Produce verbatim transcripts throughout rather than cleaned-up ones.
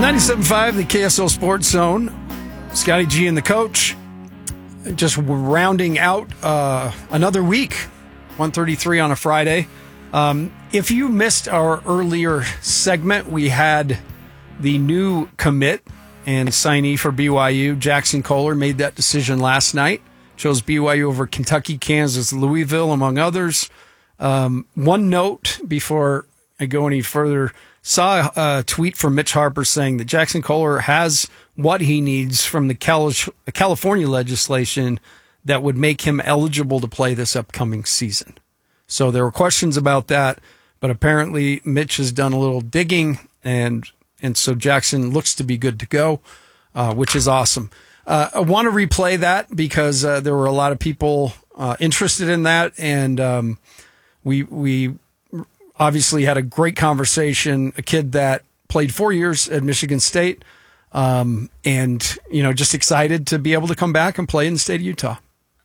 ninety-seven point five, the K S L Sports Zone. Scotty G and the coach. Just rounding out uh, another week. one thirty-three on a Friday. Um, if you missed our earlier segment, we had the new commit and signee for B Y U. Jackson Kohler made that decision last night. Chose B Y U over Kentucky, Kansas, Louisville, among others. Um, one note before I go any further. Saw a tweet from Mitch Harper saying that Jackson Kohler has what he needs from the California legislation that would make him eligible to play this upcoming season. So there were questions about that, but apparently Mitch has done a little digging, and and so Jackson looks to be good to go, uh, which is awesome. Uh, I want to replay that because uh, there were a lot of people uh, interested in that, and um, we we. obviously had a great conversation, a kid that played four years at Michigan State, um, and, you know, just excited to be able to come back and play in the state of Utah.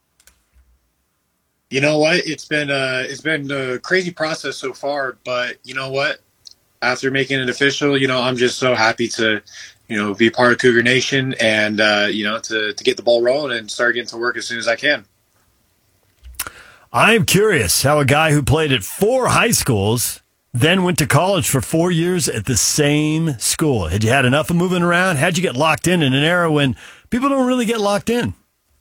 You know what? It's been uh, it's been a crazy process so far, but you know what? After making it official, you know, I'm just so happy to, you know, be part of Cougar Nation and, uh, you know, to, to get the ball rolling and start getting to work as soon as I can. I'm curious how a guy who played at four high schools then went to college for four years at the same school. Had you had enough of moving around? How'd you get locked in in an era when people don't really get locked in?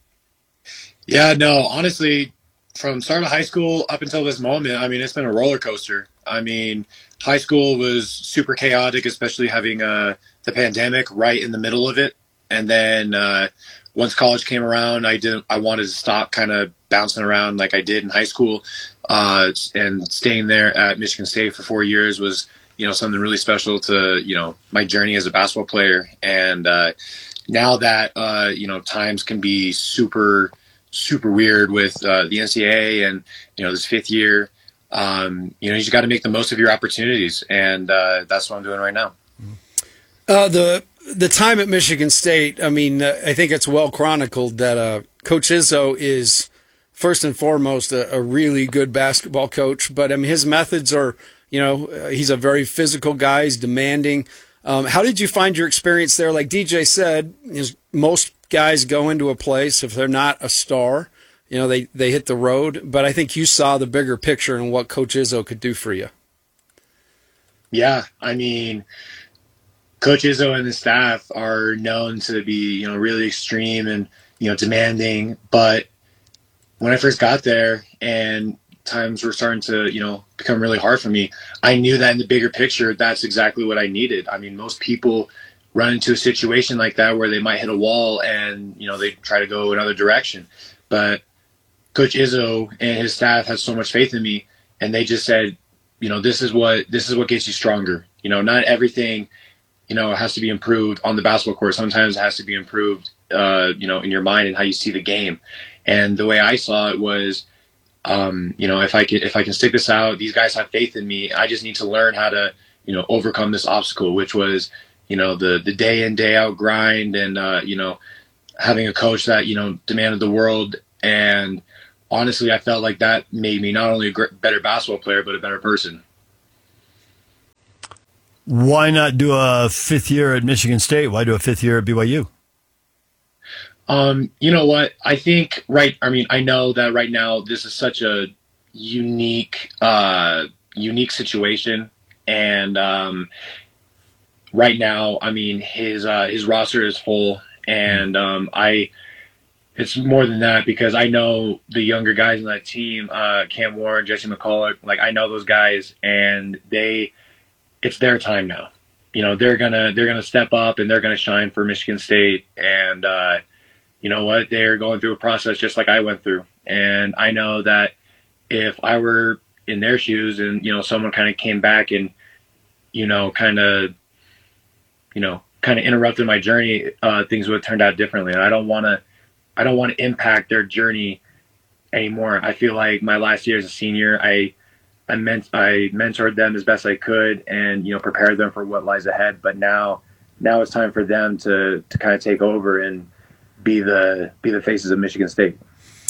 Yeah, no, honestly, from start of high school up until this moment, I mean, it's been a roller coaster. I mean, high school was super chaotic, especially having uh, the pandemic right in the middle of it. And then uh, once college came around, I didn't. I wanted to stop kind of bouncing around like I did in high school, uh, and staying there at Michigan State for four years was, you know, something really special to, you know, my journey as a basketball player. And uh, now that, uh, you know, times can be super, super weird with uh, the N C double A and, you know, this fifth year, um, you know, you just got to make the most of your opportunities. And uh, that's what I'm doing right now. Uh, the the time at Michigan State, I mean, uh, I think it's well chronicled that uh, Coach Izzo is first and foremost a, a really good basketball coach, but I mean, his methods are, you know, uh, he's a very physical guy. He's demanding. Um, how did you find your experience there? Like D J said, is most guys go into a place, if they're not a star, you know, they, they hit the road. But I think you saw the bigger picture and what Coach Izzo could do for you. Yeah, I mean, Coach Izzo and the staff are known to be, you know, really extreme and, you know, demanding. But when I first got there and times were starting to, you know, become really hard for me, I knew that in the bigger picture, that's exactly what I needed. I mean, most people run into a situation like that where they might hit a wall and, you know, they try to go another direction. But Coach Izzo and his staff had so much faith in me, and they just said, you know, this is what this is what gets you stronger. You know, not everything, you know, has to be improved on the basketball court. Sometimes it has to be improved, uh, you know, in your mind and how you see the game. And the way I saw it was, um, you know, if I could, if I can stick this out, these guys have faith in me. I just need to learn how to, you know, overcome this obstacle, which was, you know, the, the day in, day out grind and, uh, you know, having a coach that, you know, demanded the world. And honestly, I felt like that made me not only a great, better basketball player, but a better person. Why not do a fifth year at Michigan State? Why do a fifth year at B Y U? Um, you know what? I think right. I mean, I know that right now this is such a unique, uh, unique situation, and um, right now, I mean, his uh, his roster is full, and um, I. It's more than that because I know the younger guys in that team, uh, Cam Warren, Jesse McCulloch. Like I know those guys, and they. It's their time now. You know, they're gonna they're gonna step up and they're gonna shine for Michigan State. And uh, you know what? They're going through a process just like I went through. And I know that if I were in their shoes and, you know, someone kind of came back and, you know, kind of, you know, kind of interrupted my journey, uh, things would have turned out differently. And I don't want to, I don't want to impact their journey anymore. I feel like my last year as a senior, I, I meant I mentored them as best I could and, you know, prepared them for what lies ahead. But now, now it's time for them to, to kind of take over and be the be the faces of Michigan State.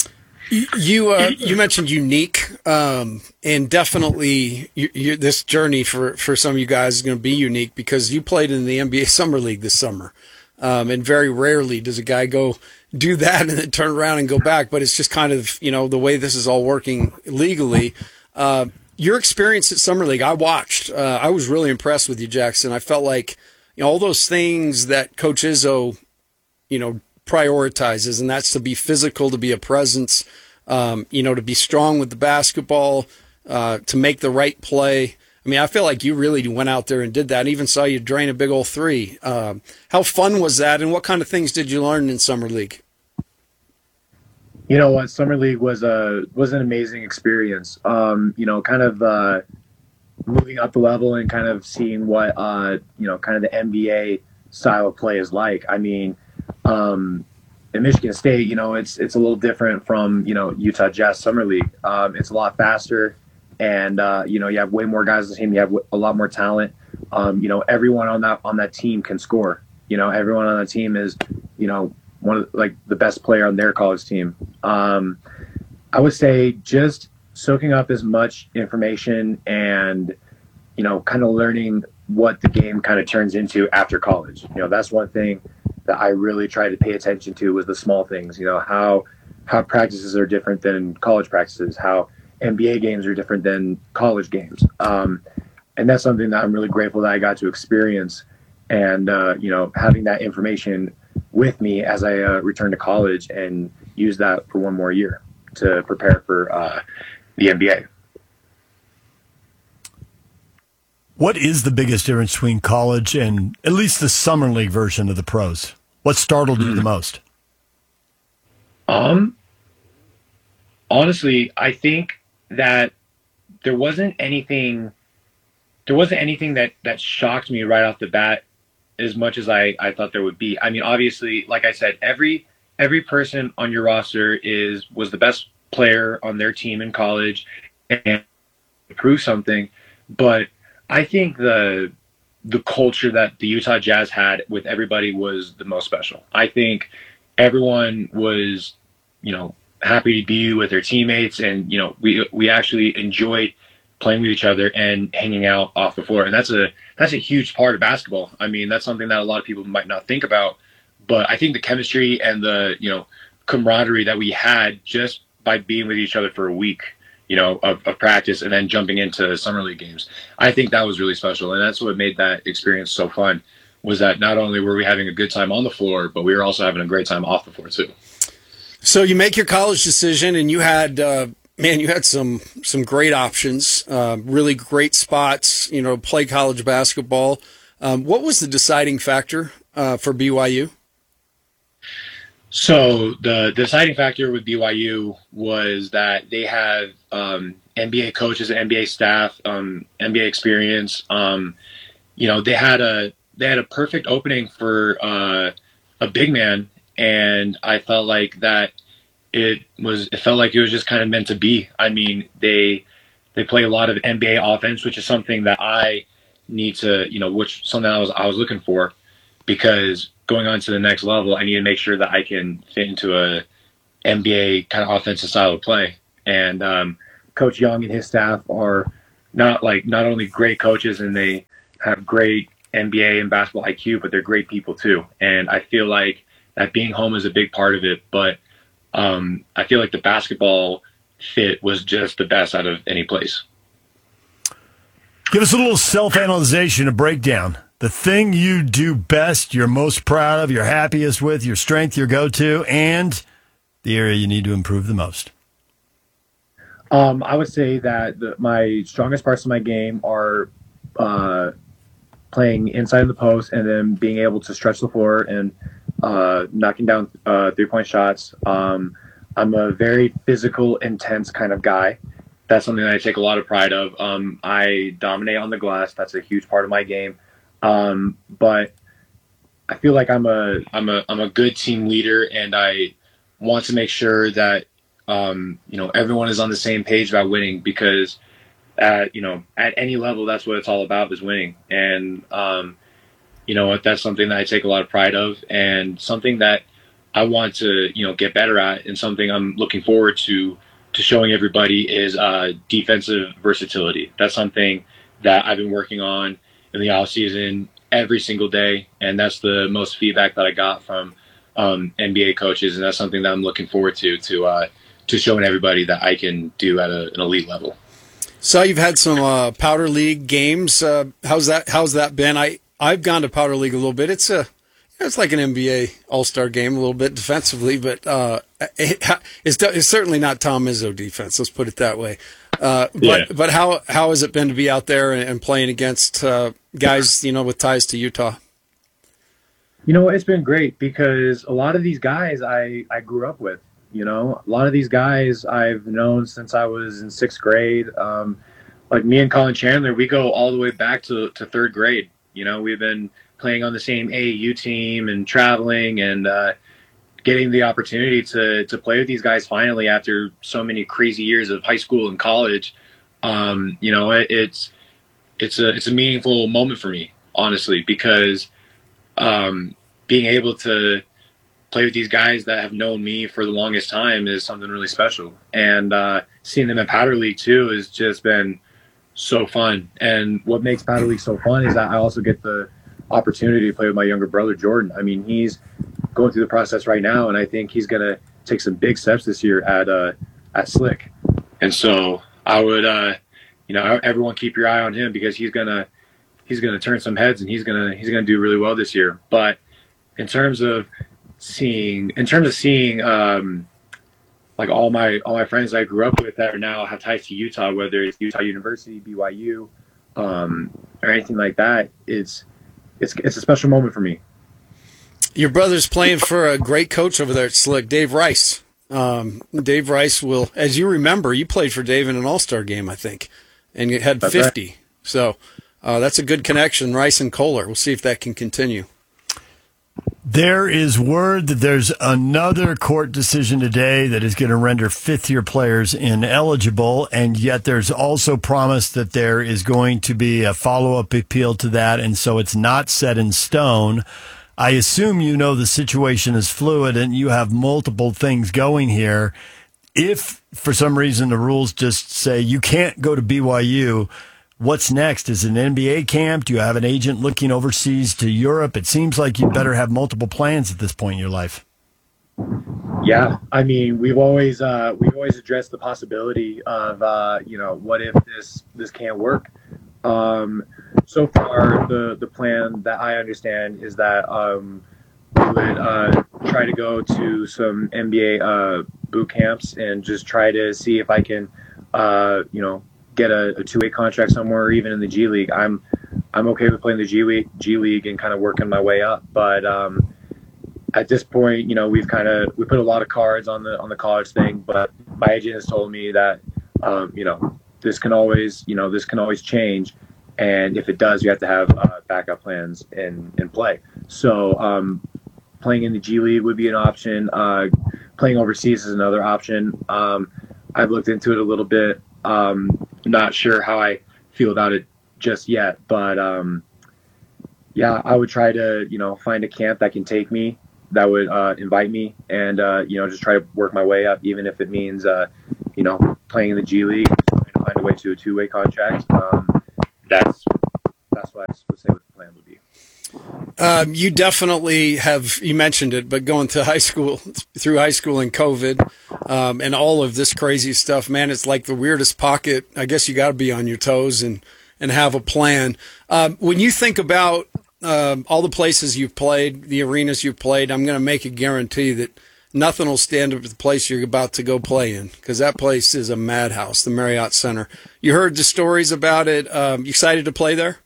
You uh, you mentioned unique, um, and definitely you, you, this journey for, for some of you guys is going to be unique because you played in the N B A Summer League this summer, um, and very rarely does a guy go do that and then turn around and go back. But it's just kind of, you know, the way this is all working legally. Uh, your experience at Summer League, I watched. Uh, I was really impressed with you, Jackson. I felt like, you know, all those things that Coach Izzo, you know, prioritizes, and that's to be physical, to be a presence, um, you know, to be strong with the basketball, uh, to make the right play. I mean, I feel like you really went out there and did that. I even saw you drain a big old three. Um, how fun was that, and what kind of things did you learn in Summer League? You know what, Summer League was a was an amazing experience. Um, you know, kind of uh, moving up the level and kind of seeing what uh, you know, kind of the N B A style of play is like. I mean. Um, in Michigan State, you know, it's it's a little different from, you know, Utah Jazz Summer League. Um, it's a lot faster, and uh, you know, you have way more guys on the team. You have a lot more talent. Um, you know, everyone on that on that team can score. You know, everyone on that team is, you know, one of the, like the best player on their college team. Um, I would say just soaking up as much information and, you know, kind of learning what the game kind of turns into after college. You know, that's one thing that I really tried to pay attention to was the small things, you know, how how practices are different than college practices, how N B A games are different than college games. Um, and that's something that I'm really grateful that I got to experience. And, uh, you know, having that information with me as I uh, return to college and use that for one more year to prepare for uh, the N B A. What is the biggest difference between college and at least the Summer League version of the pros? What startled you the most? Um, honestly, I think that there wasn't anything, there wasn't anything that, that shocked me right off the bat as much as I, I thought there would be. I mean, obviously, like I said, every, every person on your roster is, was the best player on their team in college and prove something. But I think the, the culture that the Utah Jazz had with everybody was the most special. I think everyone was, you know, happy to be with their teammates, and, you know, we we actually enjoyed playing with each other and hanging out off the floor. And that's a that's a huge part of basketball. I mean, that's something that a lot of people might not think about, but I think the chemistry and the, you know, camaraderie that we had just by being with each other for a week, you know, of, of practice and then jumping into Summer League games, I think that was really special. And that's what made that experience so fun, was that not only were we having a good time on the floor, but we were also having a great time off the floor too. So you make your college decision, and you had, uh, man, you had some some great options, uh, really great spots, you know, play college basketball. Um, what was the deciding factor uh, for B Y U? So the deciding factor with B Y U was that they have um, N B A coaches and N B A staff, um, N B A experience. Um, you know, they had a they had a perfect opening for uh, a big man, and I felt like that it was it felt like it was just kind of meant to be. I mean, they they play a lot of N B A offense, which is something that I need to, you know, which something I was I was looking for, because going on to the next level, I need to make sure that I can fit into a N B A kind of offensive style of play. And um, Coach Young and his staff are not like not only great coaches, and they have great N B A and basketball I Q, but they're great people too. And I feel like that being home is a big part of it. But um, I feel like the basketball fit was just the best out of any place. Give us a little self-analyzation, a breakdown. The thing you do best, you're most proud of, you're happiest with, your strength, your go-to, and the area you need to improve the most. Um, I would say that the, my strongest parts of my game are uh, playing inside the post and then being able to stretch the floor and uh, knocking down uh, three-point shots. Um, I'm a very physical, intense kind of guy. That's something that I take a lot of pride of. Um, I dominate on the glass. That's a huge part of my game. Um, but I feel like I'm a, I'm a, I'm a good team leader, and I want to make sure that, um, you know, everyone is on the same page about winning, because at, you know, at any level, that's what it's all about, is winning. And, um, you know what, that's something that I take a lot of pride of, and something that I want to, you know, get better at, and something I'm looking forward to to showing everybody is uh, defensive versatility. That's something that I've been working on in the off season every single day, and that's the most feedback that I got from um, N B A coaches, and that's something that I'm looking forward to to uh, to showing everybody that I can do at a, an elite level. So you've had some uh, Powder League games. Uh, how's that? How's that been? I I've gone to Powder League a little bit. It's a it's like an N B A All-Star game a little bit defensively, but uh, it, it's, it's certainly not Tom Izzo defense. Let's put it that way. Uh, but yeah. but how how has it been to be out there and, and playing against uh, guys, you know, with ties to Utah? You know, it's been great because a lot of these guys I, I grew up with. You know, a lot of these guys I've known since I was in sixth grade. Um, like me and Colin Chandler, we go all the way back to, to third grade. You know, we've been playing on the same A A U team and traveling and uh, getting the opportunity to to play with these guys finally after so many crazy years of high school and college. Um, you know, it, it's it's a it's a meaningful moment for me, honestly, because um, being able to play with these guys that have known me for the longest time is something really special. And uh, seeing them at Powder League too has just been so fun. And what makes Powder League so fun is that I also get the opportunity to play with my younger brother, Jordan. I mean, he's going through the process right now, and I think he's going to take some big steps this year at uh, at Slick. And so I would, uh, you know, everyone keep your eye on him because he's gonna he's gonna turn some heads, and he's gonna he's gonna do really well this year. But in terms of seeing, in terms of seeing, um, like all my all my friends I grew up with that are now have ties to Utah, whether it's Utah University, B Y U, um, or anything like that, it's it's it's a special moment for me. Your brother's playing for a great coach over there at Slick, Dave Rice. Um, Dave Rice will, as you remember, you played for Dave in an All-Star game, I think, and you had that's fifty. Right. So uh, that's a good connection, Rice and Kohler. We'll see if that can continue. There is word that there's another court decision today that is going to render fifth-year players ineligible, and yet there's also promise that there is going to be a follow-up appeal to that, and so it's not set in stone. I assume you know the situation is fluid and you have multiple things going here. If, for some reason, the rules just say you can't go to B Y U, what's next? Is it an N B A camp? Do you have an agent looking overseas to Europe? It seems like you better have multiple plans at this point in your life. Yeah, I mean, we've always uh, we've always addressed the possibility of uh, you know, what if this this can't work. Um, so far, the the plan that I understand is that um, we would uh, try to go to some N B A uh, boot camps and just try to see if I can, uh, you know, get a, a two-way contract somewhere, or even in the G League. I'm I'm okay with playing the G League, G League and kind of working my way up. But um, at this point, you know, we've kind of we put a lot of cards on the on the college thing. But my agent has told me that um, you know, this can always you know this can always change, and if it does, you have to have uh, backup plans in in play. So um, playing in the G League would be an option. Uh, playing overseas is another option. Um, I've looked into it a little bit. Um, not sure how I feel about it just yet, but um, yeah, I would try to, you know, find a camp that can take me, that would uh, invite me, and uh, you know, just try to work my way up, even if it means, uh, you know, playing in the G League, trying to find a way to a two-way contract. Um, that's that's what I would say what the plan would be. Um, you definitely have, you mentioned it, but going to high school, through high school and COVID, um, and all of this crazy stuff, man, it's like the weirdest pocket. I guess you got to be on your toes and, and have a plan. Um, when you think about um, all the places you've played, the arenas you've played, I'm going to make a guarantee that nothing will stand up to the place you're about to go play in, because that place is a madhouse, the Marriott Center. You heard the stories about it. Um, you excited to play there?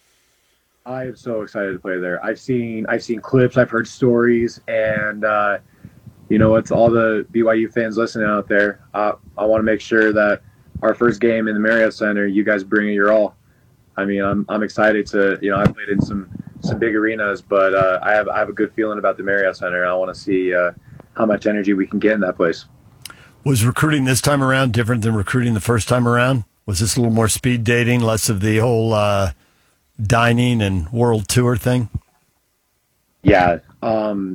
I am so excited to play there. I've seen I've seen clips, I've heard stories, and uh, you know, it's all the B Y U fans listening out there. Uh, I want to make sure that our first game in the Marriott Center, you guys bring it your all. I mean, I'm I'm excited to, you know, I played in some some big arenas, but uh, I have I have a good feeling about the Marriott Center. I want to see uh, how much energy we can get in that place. Was recruiting this time around different than recruiting the first time around? Was this a little more speed dating, less of the whole uh, dining and world tour thing? Yeah, um,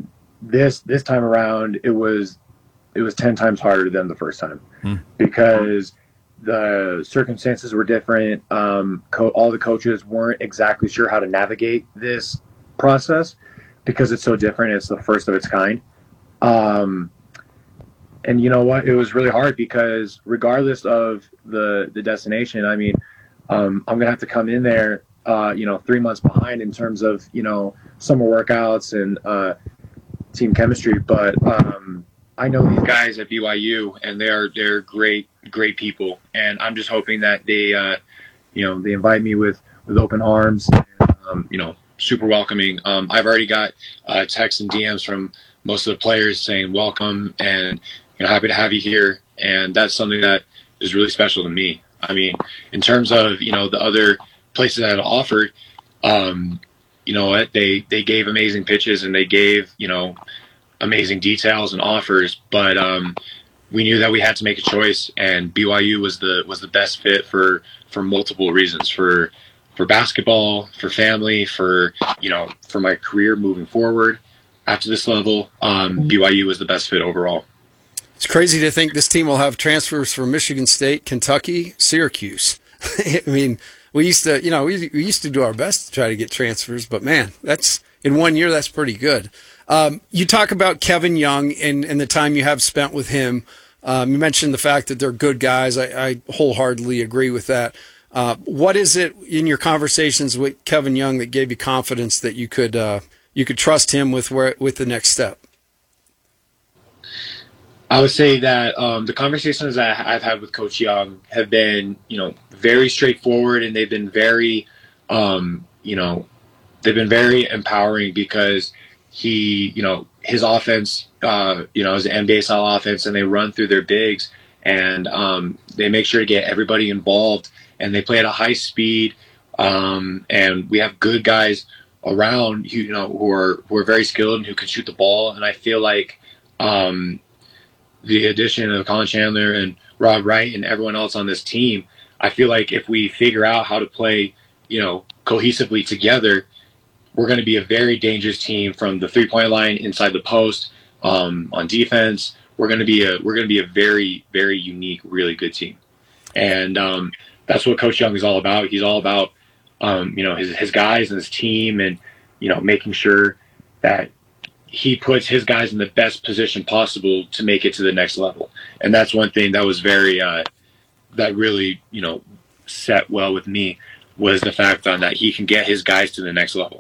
this this time around, it was it was ten times harder than the first time hmm. because the circumstances were different. Um, co- all the coaches weren't exactly sure how to navigate this process because it's so different. It's the first of its kind. Um, and you know what? It was really hard because regardless of the, the destination, I mean, um, I'm going to have to come in there, uh, you know, three months behind in terms of, you know, summer workouts and uh, team chemistry. But um, I know these guys at B Y U, and they're they're great, great people. And I'm just hoping that they, uh, you know, they invite me with, with open arms, and, um, you know, super welcoming. Um, I've already got uh, texts and D Ms from most of the players saying welcome and, you know, happy to have you here. And that's something that is really special to me. I mean, in terms of, you know, the other places that offered, um, you know what, they, they gave amazing pitches and they gave, you know, amazing details and offers, but um, we knew that we had to make a choice, and B Y U was the was the best fit for, for multiple reasons, for for basketball, for family, for, you know, for my career moving forward after this level. Um, B Y U was the best fit overall. It's crazy to think this team will have transfers from Michigan State, Kentucky, Syracuse. I mean, we used to, you know, we, we used to do our best to try to get transfers, but man, that's in one year, that's pretty good. Um, you talk about Kevin Young and, and the time you have spent with him. Um, you mentioned the fact that they're good guys. I, I wholeheartedly agree with that. Uh, what is it in your conversations with Kevin Young that gave you confidence that you could uh, you could trust him with where with the next step? I would say that um, the conversations that I've had with Coach Young have been, you know, very straightforward, and they've been very, um, you know, they've been very empowering because he, you know, his offense, uh, you know, is an N B A style offense, and they run through their bigs, and um, they make sure to get everybody involved, and they play at a high speed, um, and we have good guys around, you know, who are who are very skilled and who can shoot the ball, and I feel like um, the addition of Colin Chandler and Rob Wright and everyone else on this team, I feel like if we figure out how to play, you know, cohesively together, we're going to be a very dangerous team from the three-point line, inside the post, um, on defense. We're going to be a we're going to be a very, very unique, really good team, and um, that's what Coach Young is all about. He's all about um, you know his his guys and his team, and you know making sure that he puts his guys in the best position possible to make it to the next level. And that's one thing that was very uh, that really you know set well with me, was the fact on that he can get his guys to the next level.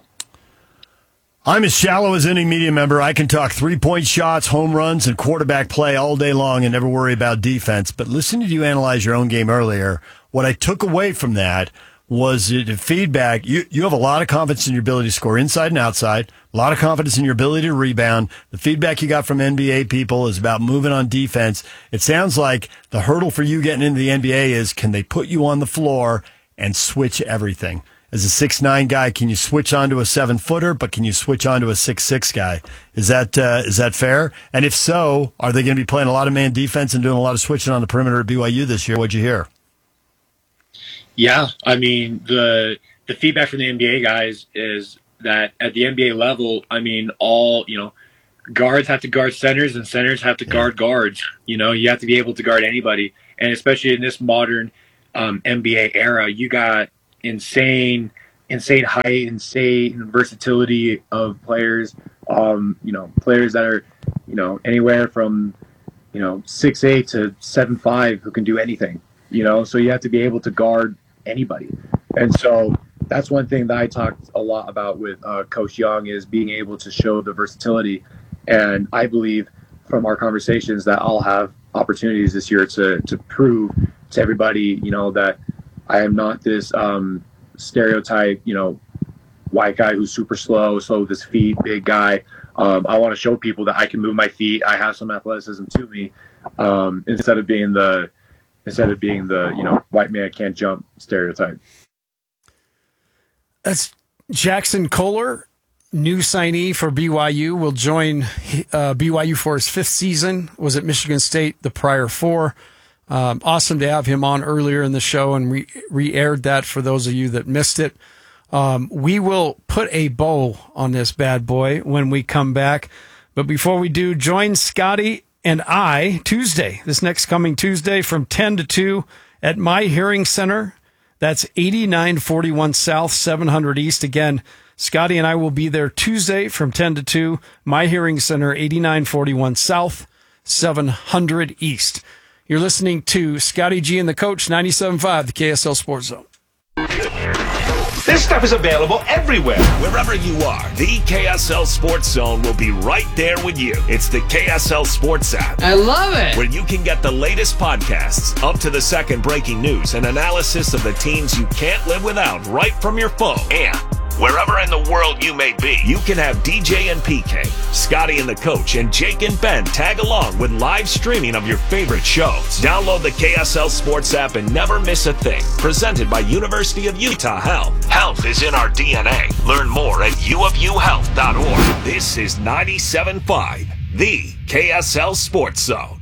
I'm as shallow as any media member. I can talk three-point shots, home runs, and quarterback play all day long and never worry about defense. But listening to you analyze your own game earlier, what I took away from that was the feedback. You, you have a lot of confidence in your ability to score inside and outside, a lot of confidence in your ability to rebound. The feedback you got from N B A people is about moving on defense. It sounds like the hurdle for you getting into the N B A is, can they put you on the floor and switch everything? As a six nine guy, can you switch onto a seven-footer, but can you switch onto a six six guy? Is that uh, is that fair? And if so, are they going to be playing a lot of man defense and doing a lot of switching on the perimeter at B Y U this year? What'd you hear? Yeah, I mean, the the feedback from the N B A guys is that at the N B A level, I mean, all, you know, guards have to guard centers and centers have to guard guards. You know, you have to be able to guard anybody. And especially in this modern um, N B A era, you got insane, insane height, insane versatility of players. Um, you know, players that are, you know, anywhere from, you know, six eight to seven five who can do anything. You know, so you have to be able to guard anybody. And so that's one thing that I talked a lot about with uh, Coach Young, is being able to show the versatility. And I believe from our conversations that I'll have opportunities this year to to prove to everybody, you know, that I am not this um, stereotype, you know, white guy who's super slow, slow with his feet, big guy. Um, I want to show people that I can move my feet. I have some athleticism to me, um, instead of being the instead of being the you know white man can't jump stereotype. That's Jackson Kohler, new signee for B Y U, will join uh, B Y U for his fifth season. Was at Michigan State the prior four. Um, awesome to have him on earlier in the show, and re- re-aired that for those of you that missed it. Um, we will put a bow on this bad boy when we come back. But before we do, join Scotty and I Tuesday, this next coming Tuesday from ten to two at My Hearing Center. That's eighty-nine forty-one South, seven hundred East. Again, Scotty and I will be there Tuesday from ten to two, My Hearing Center, eighty-nine forty-one South, seven hundred East. You're listening to Scotty G and the Coach, ninety-seven point five, the K S L Sports Zone. This stuff is available everywhere. Wherever you are, the K S L Sports Zone will be right there with you. It's the K S L Sports app. I love it. Where you can get the latest podcasts, up to the second breaking news, and analysis of the teams you can't live without right from your phone. And wherever in the world you may be, you can have D J and P K, Scotty and the Coach, and Jake and Ben tag along with live streaming of your favorite shows. Download the K S L Sports app and never miss a thing. Presented by University of Utah Health. Health is in our D N A. Learn more at u of u health dot org. This is ninety-seven point five, the K S L Sports Zone.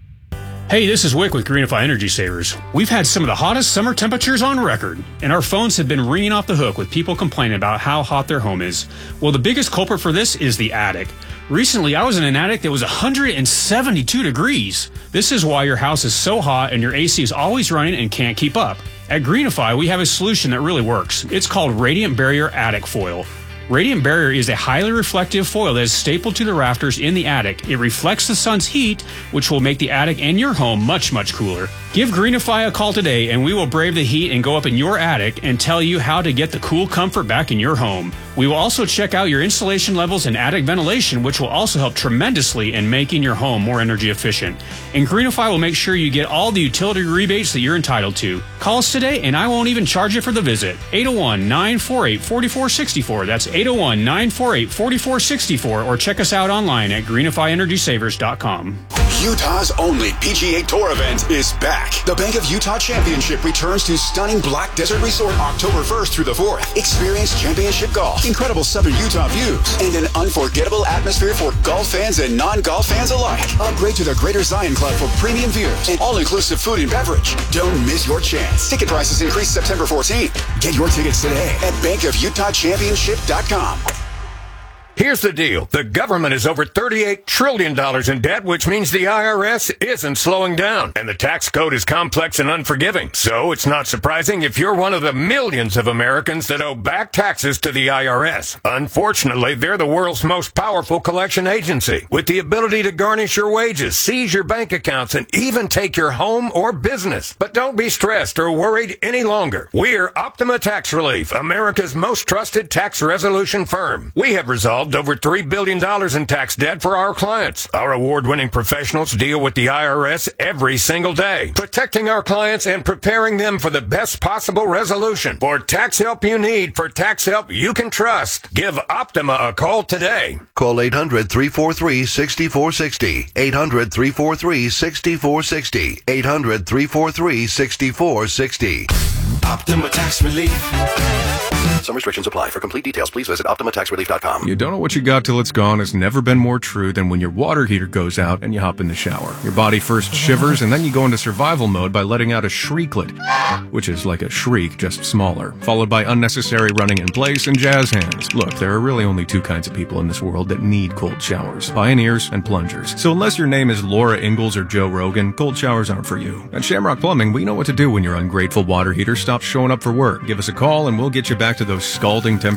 Hey, this is Wick with Greenify Energy Savers. We've had some of the hottest summer temperatures on record, and our phones have been ringing off the hook with people complaining about how hot their home is. Well, the biggest culprit for this is the attic. Recently, I was in an attic that was one hundred seventy-two degrees. This is why your house is so hot and your A C is always running and can't keep up. At Greenify, we have a solution that really works. It's called Radiant Barrier Attic Foil. Radiant Barrier is a highly reflective foil that is stapled to the rafters in the attic. It reflects the sun's heat, which will make the attic and your home much, much cooler. Give Greenify a call today, and we will brave the heat and go up in your attic and tell you how to get the cool comfort back in your home. We will also check out your insulation levels and attic ventilation, which will also help tremendously in making your home more energy efficient. And Greenify will make sure you get all the utility rebates that you're entitled to. Call us today, and I won't even charge you for the visit. eight oh one, nine four eight, four four six four. That's eight oh one, nine four eight, four four six four, or check us out online at greenify energy savers dot com. Utah's only P G A Tour event is back. The Bank of Utah Championship returns to stunning Black Desert Resort October first through the fourth. Experience championship golf, incredible southern Utah views, and an unforgettable atmosphere for golf fans and non-golf fans alike. Upgrade to the Greater Zion Club for premium views and all-inclusive food and beverage. Don't miss your chance. Ticket prices increase September fourteenth. Get your tickets today at bank of utah championship dot com. Here's the deal. The government is over thirty-eight trillion dollars in debt, which means the I R S isn't slowing down. And the tax code is complex and unforgiving. So it's not surprising if you're one of the millions of Americans that owe back taxes to the I R S. Unfortunately, they're the world's most powerful collection agency, with the ability to garnish your wages, seize your bank accounts, and even take your home or business. But don't be stressed or worried any longer. We're Optima Tax Relief, America's most trusted tax resolution firm. We have resolved over three billion dollars in tax debt for our clients. Our award-winning professionals deal with the I R S every single day, protecting our clients and preparing them for the best possible resolution. For tax help you need, for tax help you can trust, give Optima a call today. Call eight hundred, three four three, six four six zero. eight hundred, three four three, six four six zero. eight hundred, three four three, six four six zero. Optima Tax Relief. Some restrictions apply. For complete details, please visit optima tax relief dot com. You don't know what you got till it's gone has never been more true than when your water heater goes out and you hop in the shower. Your body first shivers, and then you go into survival mode by letting out a shrieklet, which is like a shriek, just smaller, followed by unnecessary running in place and jazz hands. Look, there are really only two kinds of people in this world that need cold showers: pioneers and plungers. So unless your name is Laura Ingalls or Joe Rogan, cold showers aren't for you. At Shamrock Plumbing, we know what to do when your ungrateful water heater stops showing up for work. Give us a call and we'll get you back to those scalding temperatures